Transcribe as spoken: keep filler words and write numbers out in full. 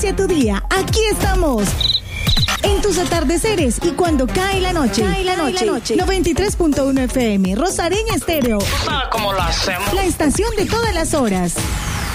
inicia tu día, aquí estamos. En tus atardeceres y cuando cae la noche. Cae la noche. La noche. noventa y tres punto uno F M, Rosareña Estéreo. ¿Tú sabes cómo lo hacemos? La estación de todas las horas.